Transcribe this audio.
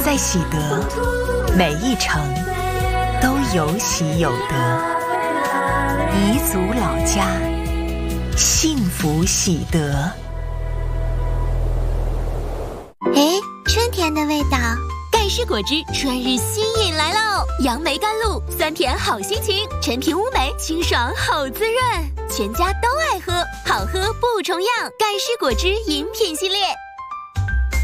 在喜得，每一城都有喜有得。彝族老家，幸福喜得。 哎，春天的味道。 盖世果汁春日新饮来喽！杨梅甘露，酸甜好心情，陈皮乌梅清爽好滋润，全家都爱喝，好喝不重样。盖世果汁饮品系列。